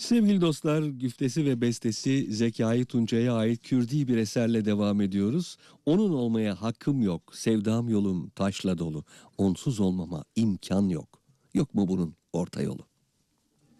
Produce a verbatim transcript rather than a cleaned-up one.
Sevgili dostlar, güftesi ve bestesi Zekai Tuncay'a ait Kürdi bir eserle devam ediyoruz. Onun olmaya hakkım yok, sevdam yolum taşla dolu. Onsuz olmama imkan yok. Yok mu bunun orta yolu?